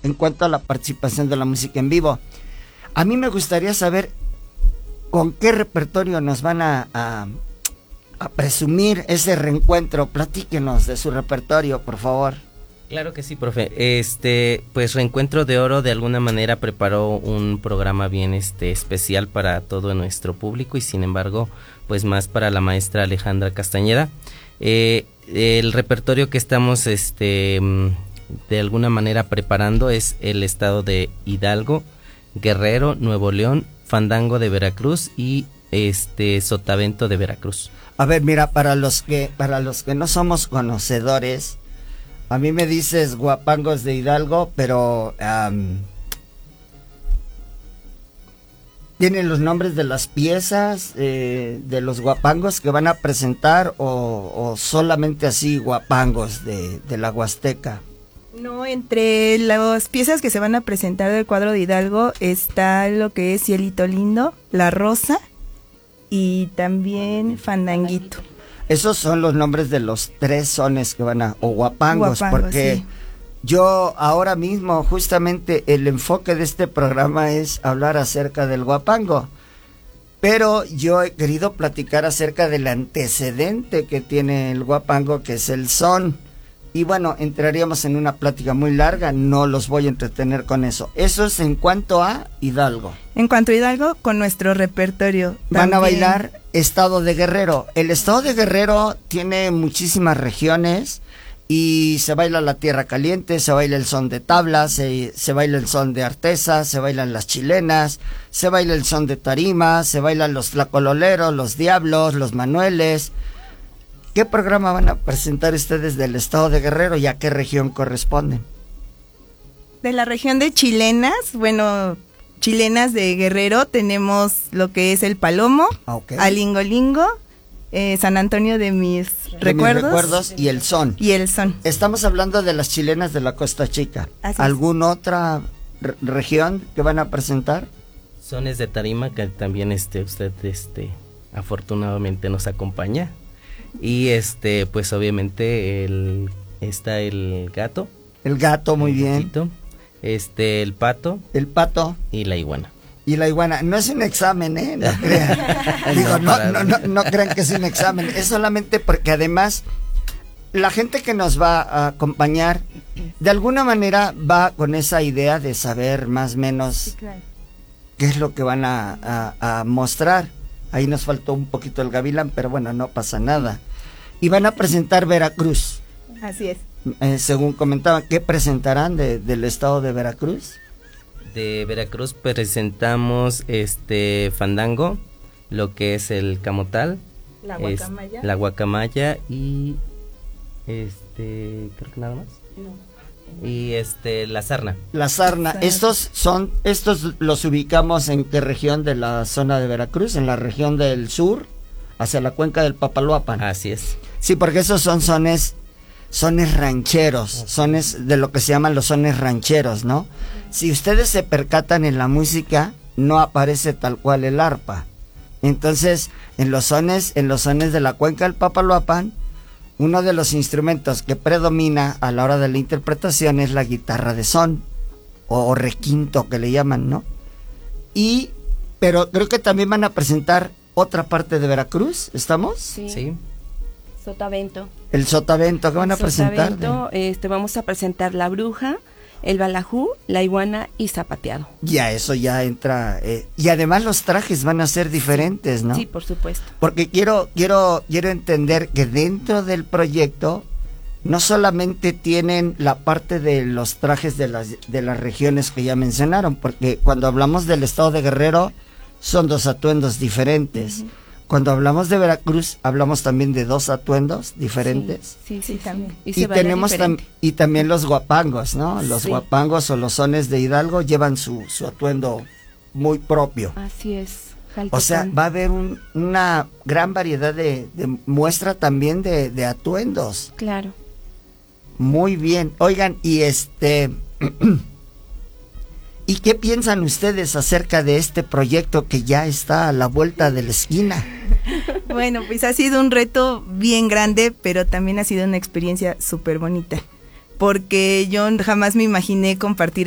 en cuanto a la participación de la música en vivo. A mí me gustaría saber con qué repertorio nos van a presumir ese reencuentro. Platíquenos de su repertorio, por favor. Claro que sí, profe. Pues Reencuentro de Oro de alguna manera preparó un programa bien especial para todo nuestro público y sin embargo, pues más para la maestra Alejandra Castañeda. El repertorio que estamos de alguna manera preparando es el estado de Hidalgo, Guerrero, Nuevo León, Fandango de Veracruz y Sotavento de Veracruz. A ver, mira, para los que no somos conocedores, a mí me dices guapangos de Hidalgo, pero ¿tienen los nombres de las piezas de los guapangos que van a presentar o solamente así guapangos de la Huasteca? No, entre las piezas que se van a presentar del cuadro de Hidalgo está lo que es Cielito Lindo, La Rosa y también Fandanguito. Esos son los nombres de los 3 sones que van o guapangos, porque sí. Yo ahora mismo, justamente el enfoque de este programa es hablar acerca del guapango, pero yo he querido platicar acerca del antecedente que tiene el guapango, que es el son. Y bueno, entraríamos en una plática muy larga, no los voy a entretener con eso. Eso es en cuanto a Hidalgo. En cuanto a Hidalgo, con nuestro repertorio. Van a bailar Estado de Guerrero. El Estado de Guerrero tiene muchísimas regiones y se baila la tierra caliente, se baila el son de tablas, se baila el son de artesa, se bailan las chilenas, se baila el son de tarima, se bailan los tlacololeros, los diablos, los manueles. ¿Qué programa van a presentar ustedes del Estado de Guerrero y a qué región corresponden? De la región de chilenas, bueno, chilenas de Guerrero, tenemos lo que es el Palomo, Alingolingo, San Antonio de mis recuerdos y el son. Y el son. Estamos hablando de las chilenas de la Costa Chica. ¿Alguna otra región que van a presentar? Sones de tarima, que también usted afortunadamente nos acompaña. Y pues obviamente está el gato. El gato, muy bien. Gatito, el pato. El pato. Y la iguana. Y la iguana. No es un examen, no crean. Digo, no crean que es un examen. Es solamente porque además la gente que nos va a acompañar de alguna manera va con esa idea de saber más o menos qué es lo que van a mostrar. Ahí nos faltó un poquito el gavilán, pero bueno, no pasa nada. Y van a presentar Veracruz. Así es. Según comentaban, ¿qué presentarán del estado de Veracruz? De Veracruz presentamos fandango, lo que es el camotal, la guacamaya y creo que nada más. No. Y la sarna. La sarna. Estos los ubicamos en qué región de la zona de Veracruz, en la región del sur, hacia la cuenca del Papaloapan. Así es. Sí, porque esos son sones rancheros, sones de lo que se llaman los sones rancheros, ¿no? Si ustedes se percatan en la música, no aparece tal cual el arpa. Entonces, en los sones de la cuenca del Papaloapan, uno de los instrumentos que predomina a la hora de la interpretación es la guitarra de son, o requinto que le llaman, ¿no? Pero creo que también van a presentar otra parte de Veracruz, ¿estamos? Sí. Sotavento. El Sotavento, ¿qué van a presentar? Vamos a presentar La Bruja, el Balajú, la Iguana y Zapateado. Ya, eso ya entra. Y además los trajes van a ser diferentes, ¿no? Sí, por supuesto. Porque quiero entender que dentro del proyecto no solamente tienen la parte de los trajes de las regiones que ya mencionaron, porque cuando hablamos del estado de Guerrero son 2 atuendos diferentes. Uh-huh. Cuando hablamos de Veracruz, hablamos también de 2 atuendos diferentes. Sí, también. Y tenemos y también los guapangos, ¿no? Los guapangos o los sones de Hidalgo llevan su atuendo muy propio. Así es. O sea, va a haber una gran variedad de muestra también de atuendos. Claro. Muy bien. Oigan, y ¿y qué piensan ustedes acerca de este proyecto que ya está a la vuelta de la esquina? Bueno, pues ha sido un reto bien grande, pero también ha sido una experiencia súper bonita, porque yo jamás me imaginé compartir